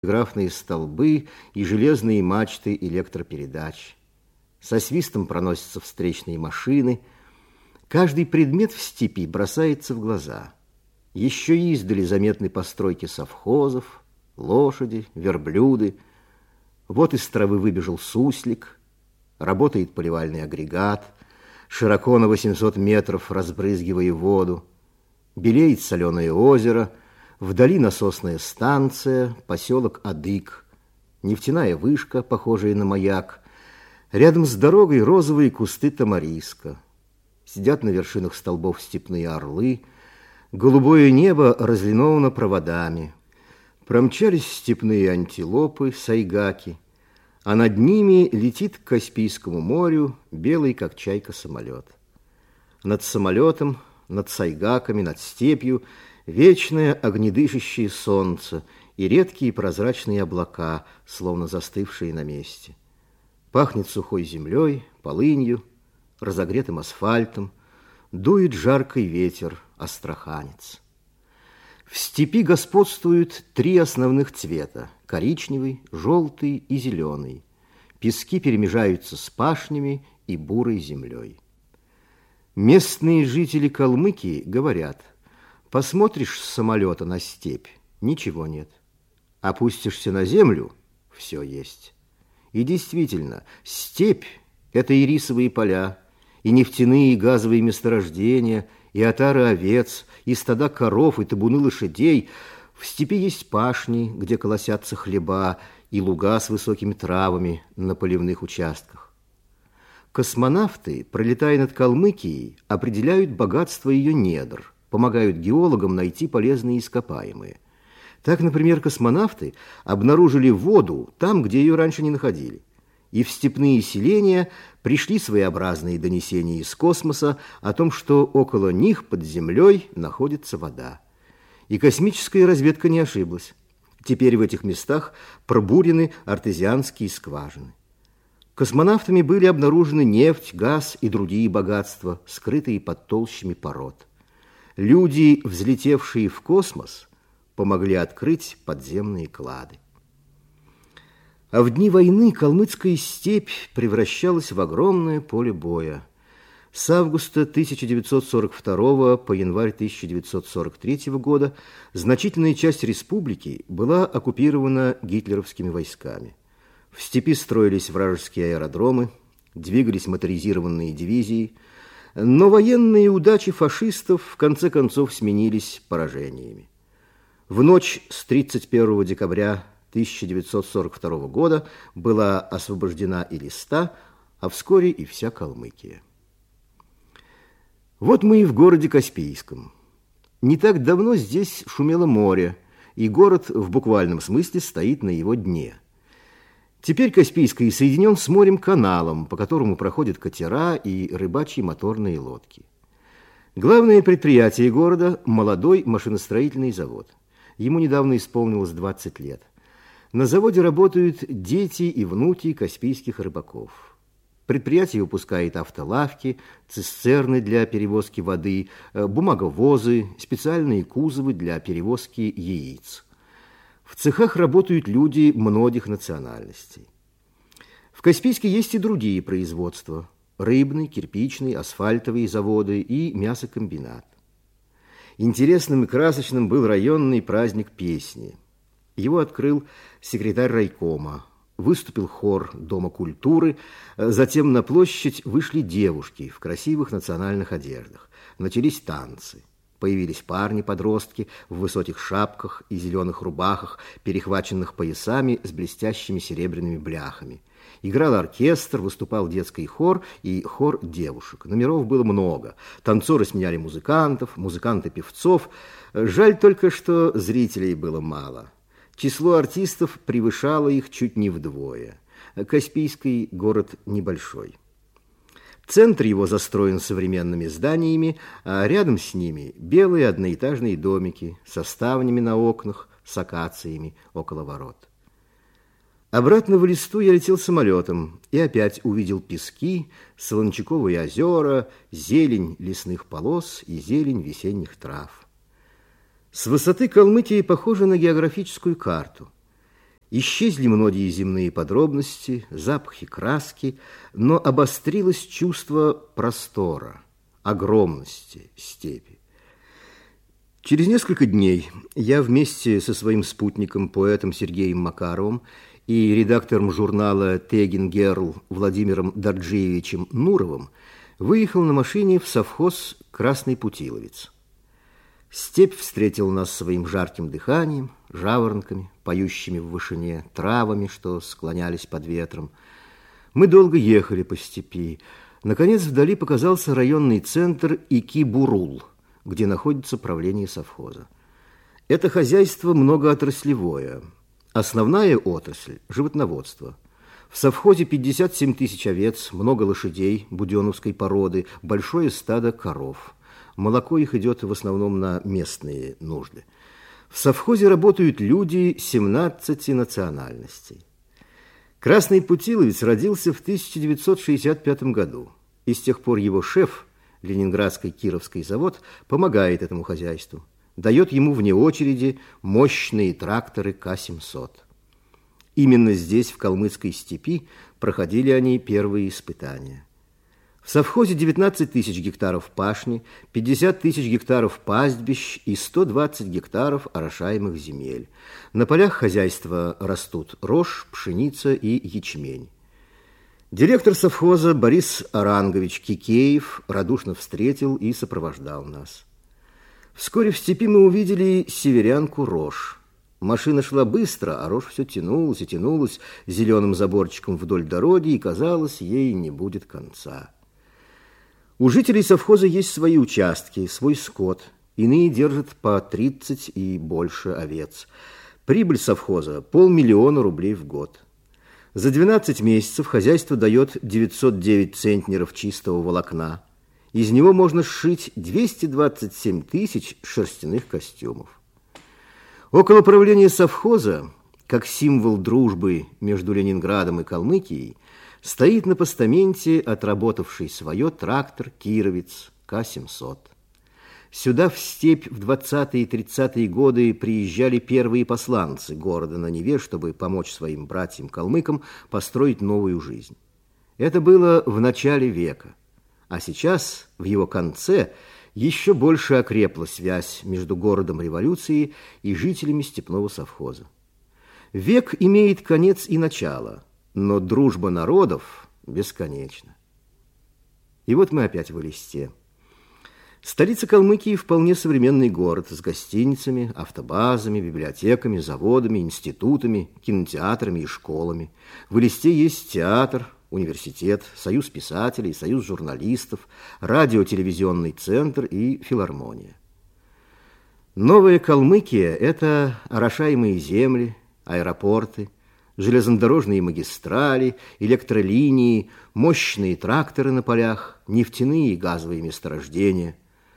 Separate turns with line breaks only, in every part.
телеграфные столбы и железные мачты электропередач. Со свистом проносятся встречные машины. Каждый предмет в степи бросается в глаза. Еще издали заметны постройки совхозов, лошади, верблюды. Вот из травы выбежал суслик, работает поливальный агрегат, широко на 800 метров разбрызгивая воду. Белеет соленое озеро, вдали насосная станция, поселок Адык, нефтяная вышка, похожая на маяк. Рядом с дорогой розовые кусты тамариска. Сидят на вершинах столбов степные орлы. Голубое небо разлиновано проводами. Промчались степные антилопы, сайгаки, а над ними летит к Каспийскому морю белый, как чайка, самолет. Над самолетом, над сайгаками, над степью вечное огнедышащее солнце и редкие прозрачные облака, словно застывшие на месте. Пахнет сухой землей, полынью, разогретым асфальтом, дует жаркий ветер, астраханец. В степи господствуют три основных цвета – коричневый, желтый и зеленый. Пески перемежаются с пашнями и бурой землей. Местные жители Калмыкии говорят: посмотришь с самолета на степь – ничего нет. Опустишься на землю – все есть. И действительно, степь – это и рисовые поля, и нефтяные и газовые месторождения, и отары овец, и стада коров, и табуны лошадей. В степи есть пашни, где колосятся хлеба, и луга с высокими травами на поливных участках. Космонавты, пролетая над Калмыкией, определяют богатство ее недр, помогают геологам найти полезные ископаемые. Так, например, космонавты обнаружили воду там, где ее раньше не находили. И в степные селения пришли своеобразные донесения из космоса о том, что около них под землей находится вода. И космическая разведка не ошиблась. Теперь в этих местах пробурены артезианские скважины. Космонавтами были обнаружены нефть, газ и другие богатства, скрытые под толщами пород. Люди, взлетевшие в космос, помогли открыть подземные клады. А в дни войны калмыцкая степь превращалась в огромное поле боя. С августа 1942 по январь 1943 года значительная часть республики была оккупирована гитлеровскими войсками. В степи строились вражеские аэродромы, двигались моторизированные дивизии, но военные удачи фашистов в конце концов сменились поражениями. В ночь с 31 декабря 1942 года была освобождена Элиста, а вскоре и вся Калмыкия. Вот мы и в городе Каспийском. Не так давно здесь шумело море, и город в буквальном смысле стоит на его дне. Теперь Каспийский соединен с морем каналом, по которому проходят катера и рыбачьи моторные лодки. Главное предприятие города – молодой машиностроительный завод. Ему недавно исполнилось 20 лет. На заводе работают дети и внуки каспийских рыбаков. Предприятие выпускает автолавки, цистерны для перевозки воды, бумаговозы, специальные кузовы для перевозки яиц. В цехах работают люди многих национальностей. В Каспийске есть и другие производства – рыбный, кирпичный, асфальтовые заводы и мясокомбинат. Интересным и красочным был районный праздник песни. Его открыл секретарь райкома. Выступил хор Дома культуры, затем на площадь вышли девушки в красивых национальных одеждах. Начались танцы. Появились парни-подростки в высоких шапках и зеленых рубахах, перехваченных поясами с блестящими серебряными бляхами. Играл оркестр, выступал детский хор и хор девушек. Номеров было много. Танцоры сменяли музыкантов, музыканты певцов. Жаль только, что зрителей было мало. Число артистов превышало их чуть не вдвое. Каспийский город небольшой. Центр его застроен современными зданиями, а рядом с ними белые одноэтажные домики со ставнями на окнах, с акациями около ворот. Обратно в Элисту я летел самолетом и опять увидел пески, солончаковые озера, зелень лесных полос и зелень весенних трав. С высоты Калмыкия похожа на географическую карту. Исчезли многие земные подробности, запахи, краски, но обострилось чувство простора, огромности степи. Через несколько дней я вместе со своим спутником, поэтом Сергеем Макаровым и редактором журнала «Тегин-Герл» Владимиром Дорджиевичем Нуровым выехал на машине в совхоз «Красный Путиловец». Степь встретила нас своим жарким дыханием, жаворонками, поющими в вышине, травами, что склонялись под ветром. Мы долго ехали по степи. Наконец вдали показался районный центр Ики-Бурул, где находится правление совхоза. Это хозяйство многоотраслевое. Основная отрасль – животноводство. В совхозе 57 тысяч овец, много лошадей буденовской породы, большое стадо коров. Молоко их идет в основном на местные нужды. В совхозе работают люди 17 национальностей. Красный Путиловец родился в 1965 году. И с тех пор его шеф, Ленинградский Кировский завод, помогает этому хозяйству. Дает ему вне очереди мощные тракторы К-700. Именно здесь, в калмыцкой степи, проходили они первые испытания. В совхозе 19 тысяч гектаров пашни, 50 тысяч гектаров пастбищ и 120 гектаров орошаемых земель. На полях хозяйства растут рожь, пшеница и ячмень. Директор совхоза Борис Орангович Кикеев радушно встретил и сопровождал нас. Вскоре в степи мы увидели северянку рожь. Машина шла быстро, а рожь все тянулась и тянулась зеленым заборчиком вдоль дороги, и, казалось, ей не будет конца. У жителей совхоза есть свои участки, свой скот. Иные держат по 30 и больше овец. Прибыль совхоза – 500 000 рублей в год. За 12 месяцев хозяйство дает 909 центнеров чистого волокна. Из него можно сшить 227 тысяч шерстяных костюмов. Около правления совхоза, как символ дружбы между Ленинградом и Калмыкией, стоит на постаменте отработавший свое трактор «Кировец» К-700. Сюда в степь в 20-е и 30-е годы приезжали первые посланцы города на Неве, чтобы помочь своим братьям-калмыкам построить новую жизнь. Это было в начале века, а сейчас, в его конце, еще больше окрепла связь между городом революции и жителями степного совхоза. Век имеет конец и начало, но дружба народов бесконечна. И вот мы опять в Элисте. Столица Калмыкии вполне современный город с гостиницами, автобазами, библиотеками, заводами, институтами, кинотеатрами и школами. В Элисте есть театр, университет, союз писателей, союз журналистов, радио-телевизионный центр и филармония. Новая Калмыкия – это орошаемые земли, аэропорты, железнодорожные магистрали, электролинии, мощные тракторы на полях, нефтяные и газовые месторождения.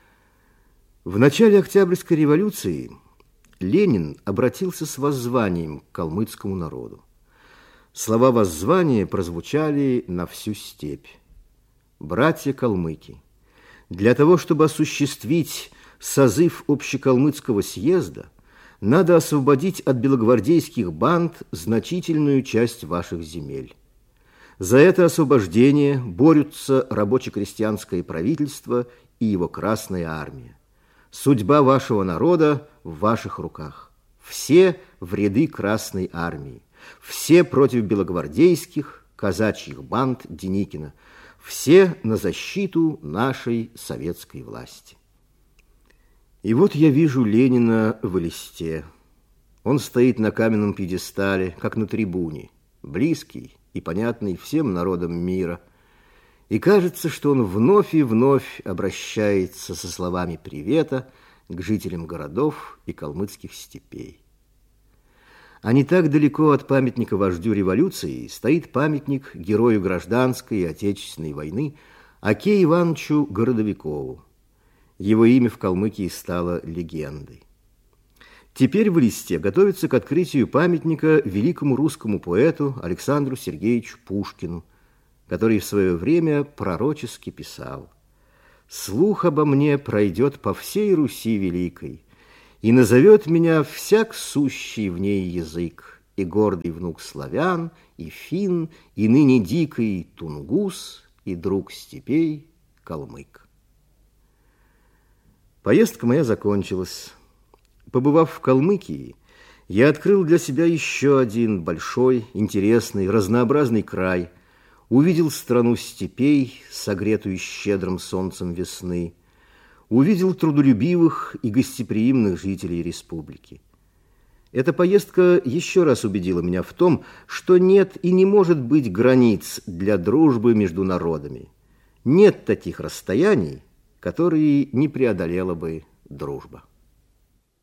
В начале Октябрьской революции Ленин обратился с воззванием к калмыцкому народу. Слова воззвания прозвучали на всю степь. «Братья-калмыки, для того, чтобы осуществить созыв общекалмыцкого съезда, надо освободить от белогвардейских банд значительную часть ваших земель. За это освобождение борются рабоче-крестьянское правительство и его Красная армия. Судьба вашего народа в ваших руках. Все в ряды Красной армии. Все против белогвардейских, казачьих банд Деникина. Все на защиту нашей советской власти». И вот я вижу Ленина в Элисте. Он стоит на каменном пьедестале, как на трибуне, близкий и понятный всем народам мира. И кажется, что он вновь и вновь обращается со словами привета к жителям городов и калмыцких степей. А не так далеко от памятника вождю революции стоит памятник герою гражданской и отечественной войны Оке Ивановичу Городовикову. Его имя в Калмыкии стало легендой. Теперь в Элисте готовится к открытию памятника великому русскому поэту Александру Сергеевичу Пушкину, который в свое время пророчески писал: «Слух обо мне пройдет по всей Руси великой, и назовет меня всяк сущий в ней язык, и гордый внук славян, и фин, и ныне дикий тунгус, и друг степей калмык. Поездка моя закончилась. Побывав в Калмыкии, я открыл для себя еще один большой, интересный, разнообразный край, увидел страну степей, согретую щедрым солнцем весны, увидел трудолюбивых и гостеприимных жителей республики. Эта поездка еще раз убедила меня в том, что нет и не может быть границ для дружбы между народами. Нет таких расстояний, которые не преодолела бы дружба.